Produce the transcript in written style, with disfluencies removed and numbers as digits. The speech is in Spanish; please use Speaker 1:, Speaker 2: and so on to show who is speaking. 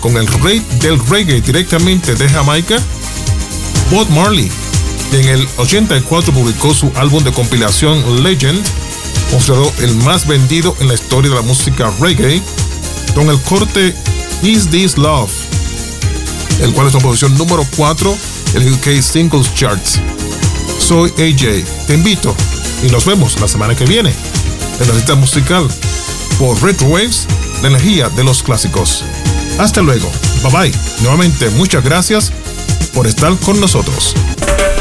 Speaker 1: con el rey del reggae directamente de Jamaica, Bob Marley, que en el 84 publicó su álbum de compilación Legend, considerado el más vendido en la historia de la música reggae, con el corte Is This Love, el cual es la posición número 4 en el UK Singles Charts. Soy AJ, te invito y nos vemos la semana que viene en la cita musical por Retro Waves, la energía de los clásicos. Hasta luego, bye bye. Nuevamente muchas gracias por estar con nosotros.